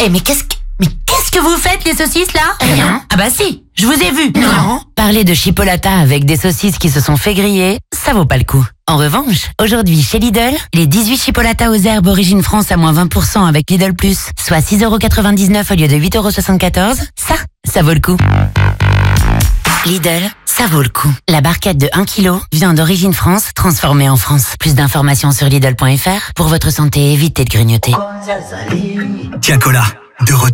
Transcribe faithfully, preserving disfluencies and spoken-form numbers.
Eh mais qu'est-ce que... Mais qu'est-ce que vous faites, les saucisses, là? Rien. Ah bah si, je vous ai vu. Non. Parler de chipolata avec des saucisses qui se sont fait griller, ça vaut pas le coup. En revanche, aujourd'hui chez Lidl, les dix-huit chipolatas aux herbes origine France à moins vingt pour cent avec Lidl Plus, soit six euros quatre-vingt-dix-neuf au lieu de huit euros soixante-quatorze, ça, ça vaut le coup. Lidl, ça vaut le coup. La barquette de un kilo vient d'origine France, transformée en France. Plus d'informations sur Lidl point F R. Pour votre santé, évitez de grignoter. Tiens, Cola, de retour.